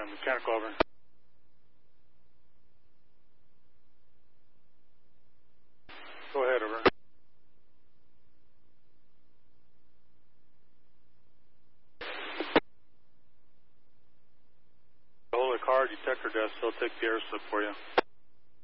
Mechanical over. Go ahead, over. Hold the car, detector desk, they'll take the air slip for you.